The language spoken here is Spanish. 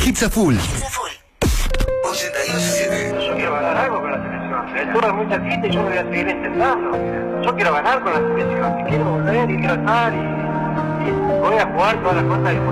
Hits a Full. 82.7. Yo quiero ganar algo con la selección. El tour es muy cerquita y yo me voy a seguir intentando. Yo quiero ganar con la selección. Y quiero volver y quiero estar y voy a jugar todas las cosas.